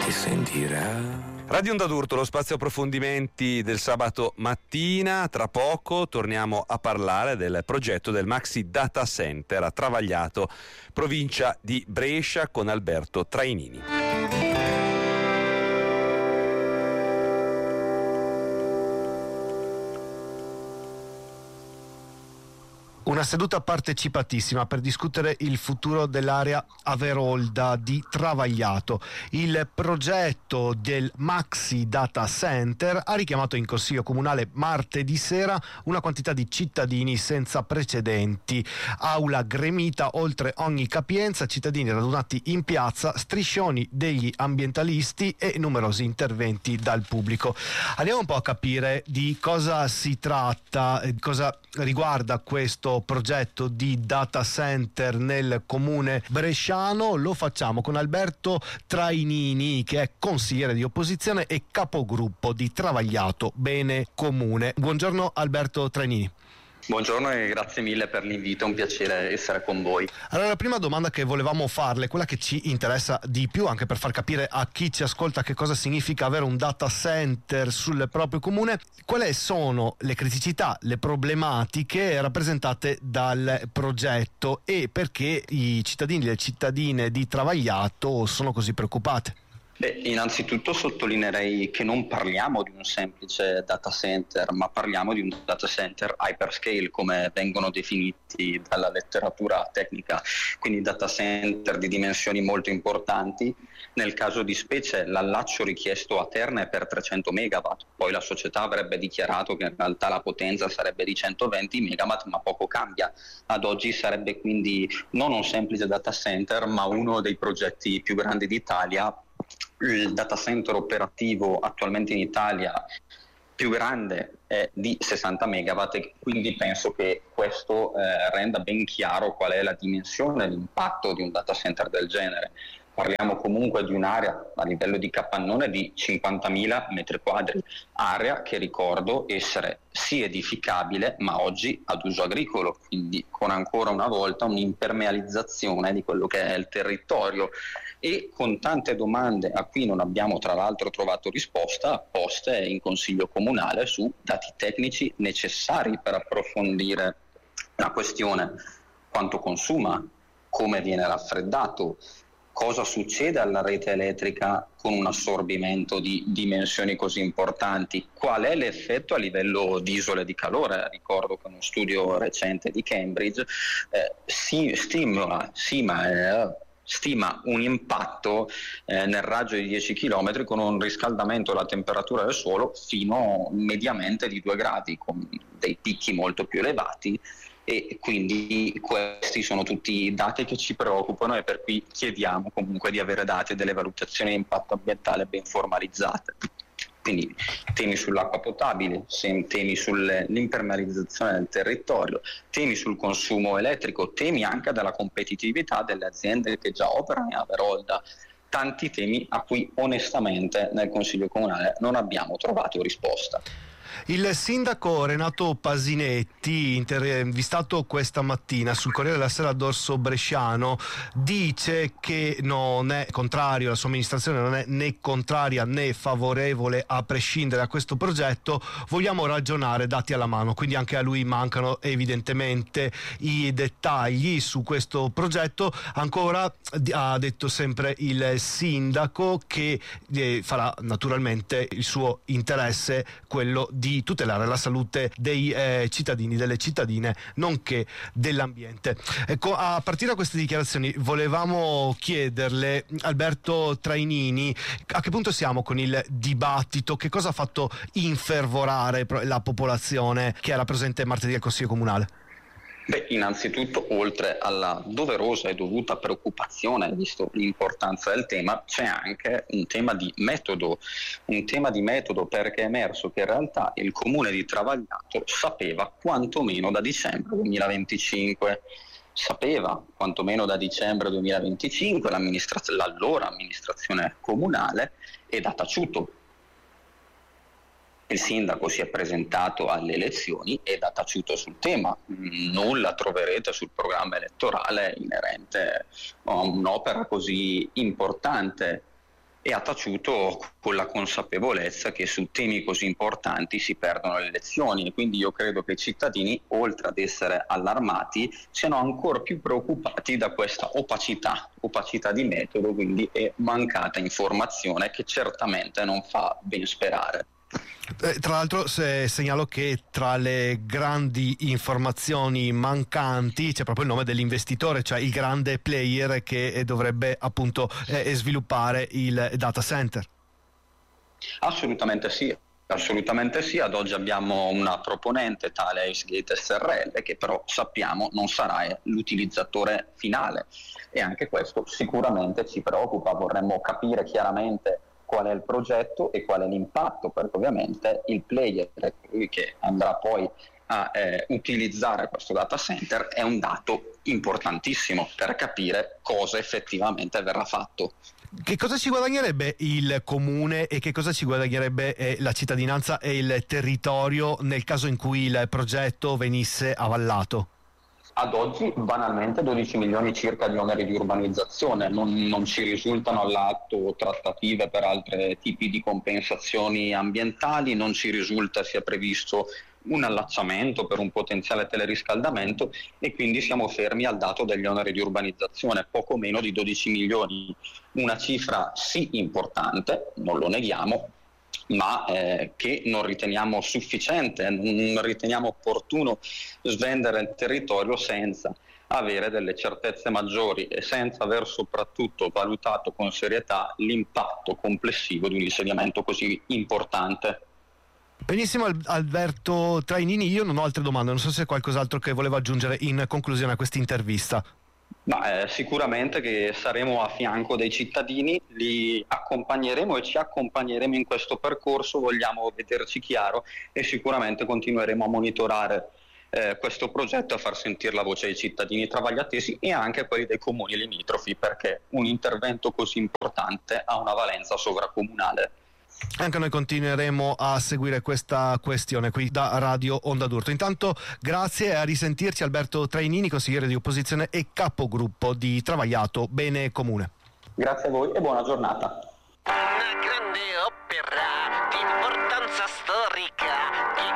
ti sentirà. Radio Onda d'Urto, lo spazio approfondimenti del sabato mattina. Tra poco torniamo a parlare del progetto del Maxi Data Center a Travagliato, provincia di Brescia, con Alberto Trainini. Una seduta partecipatissima per discutere il futuro dell'area Averolda di Travagliato. Il progetto del Maxi Data Center ha richiamato in Consiglio Comunale martedì sera una quantità di cittadini senza precedenti. Aula gremita oltre ogni capienza, cittadini radunati in piazza, striscioni degli ambientalisti e numerosi interventi dal pubblico. Andiamo un po' a capire di cosa si tratta, cosa riguarda questo progetto di data center nel comune bresciano. Lo facciamo con Alberto Trainini, che è consigliere di opposizione e capogruppo di Travagliato Bene Comune. Buongiorno Alberto Trainini. Buongiorno e grazie mille per l'invito, è un piacere essere con voi. Allora, la prima domanda che volevamo farle, quella che ci interessa di più, anche per far capire a chi ci ascolta che cosa significa avere un data center sul proprio comune, quali sono le criticità, le problematiche rappresentate dal progetto e perché i cittadini e le cittadine di Travagliato sono così preoccupate? Innanzitutto sottolineerei che non parliamo di un semplice data center, ma parliamo di un data center hyperscale, come vengono definiti dalla letteratura tecnica, quindi data center di dimensioni molto importanti. Nel caso di specie l'allaccio richiesto a Terna è per 300 megawatt, poi la società avrebbe dichiarato che in realtà la potenza sarebbe di 120 megawatt, ma poco cambia. Ad oggi sarebbe quindi non un semplice data center, ma uno dei progetti più grandi d'Italia. Il data center operativo attualmente in Italia più grande è di 60 megawatt e quindi penso che questo renda ben chiaro qual è la dimensione e l'impatto di un data center del genere. Parliamo comunque di un'area a livello di capannone di 50.000 metri quadri, area che ricordo essere sì edificabile ma oggi ad uso agricolo, quindi con ancora una volta un'impermealizzazione di quello che è il territorio e con tante domande a cui non abbiamo tra l'altro trovato risposta poste in Consiglio Comunale su dati tecnici necessari per approfondire la questione: quanto consuma, come viene raffreddato, cosa succede alla rete elettrica con un assorbimento di dimensioni così importanti, qual è l'effetto a livello di isole di calore. Ricordo che uno studio recente di Cambridge stima un impatto nel raggio di 10 km con un riscaldamento della temperatura del suolo fino mediamente di 2 gradi, con dei picchi molto più elevati. E quindi questi sono tutti dati che ci preoccupano e per cui chiediamo comunque di avere dati e delle valutazioni di impatto ambientale ben formalizzate. Quindi temi sull'acqua potabile, temi sull'impermeabilizzazione del territorio, temi sul consumo elettrico, temi anche della competitività delle aziende che già operano in Averolda. Tanti temi a cui onestamente nel Consiglio Comunale non abbiamo trovato risposta. Il sindaco Renato Pasinetti, intervistato questa mattina sul Corriere della Sera d'Orso Bresciano, dice che non è contrario, la sua amministrazione non è né contraria né favorevole a prescindere da questo progetto. Vogliamo ragionare dati alla mano, quindi anche a lui mancano evidentemente i dettagli su questo progetto. Ancora ha detto sempre il sindaco che farà naturalmente il suo interesse quello di tutelare la salute dei cittadini, delle cittadine, nonché dell'ambiente. Ecco, a partire da queste dichiarazioni volevamo chiederle, Alberto Trainini, a che punto siamo con il dibattito, che cosa ha fatto infervorare la popolazione che era presente martedì al Consiglio Comunale? Innanzitutto, oltre alla doverosa e dovuta preoccupazione, visto l'importanza del tema, c'è anche un tema di metodo perché è emerso che in realtà il comune di Travagliato sapeva quantomeno da dicembre 2025. L'allora amministrazione comunale ed ha taciuto. Il sindaco si è presentato alle elezioni ed ha taciuto sul tema. Nulla troverete sul programma elettorale inerente a un'opera così importante. e ha taciuto con la consapevolezza che su temi così importanti si perdono le elezioni, e quindi io credo che i cittadini, oltre ad essere allarmati, siano ancora più preoccupati da questa opacità di metodo, quindi e mancata informazione che certamente non fa ben sperare. Tra l'altro segnalo che tra le grandi informazioni mancanti c'è proprio il nome dell'investitore, cioè il grande player che dovrebbe appunto sviluppare il data center. Assolutamente sì. Assolutamente sì, ad oggi abbiamo una proponente tale Acegate SRL, che però sappiamo non sarà l'utilizzatore finale, e anche questo sicuramente ci preoccupa. Vorremmo capire chiaramente qual è il progetto e qual è l'impatto, perché ovviamente il player che andrà poi a utilizzare questo data center è un dato importantissimo per capire cosa effettivamente verrà fatto. Che cosa ci guadagnerebbe il comune e che cosa ci guadagnerebbe la cittadinanza e il territorio nel caso in cui il progetto venisse avallato? Ad oggi banalmente 12 milioni circa di oneri di urbanizzazione, non ci risultano all'atto trattative per altri tipi di compensazioni ambientali, non ci risulta sia previsto un allacciamento per un potenziale teleriscaldamento, e quindi siamo fermi al dato degli oneri di urbanizzazione, poco meno di 12 milioni, una cifra sì importante, non lo neghiamo, ma che non riteniamo sufficiente, non riteniamo opportuno svendere il territorio senza avere delle certezze maggiori e senza aver soprattutto valutato con serietà l'impatto complessivo di un insediamento così importante. Benissimo Alberto Trainini, io non ho altre domande, non so se c'è qualcos'altro che volevo aggiungere in conclusione a questa intervista. Sicuramente che saremo a fianco dei cittadini, li accompagneremo e ci accompagneremo in questo percorso, vogliamo vederci chiaro e sicuramente continueremo a monitorare questo progetto, a far sentire la voce dei cittadini travagliatesi e anche quelli dei comuni limitrofi, perché un intervento così importante ha una valenza sovracomunale. Anche noi continueremo a seguire questa questione qui da Radio Onda d'Urto. Intanto grazie e a risentirci Alberto Trainini, consigliere di opposizione e capogruppo di Travagliato Bene Comune. Grazie a voi e buona giornata. Una grande opera.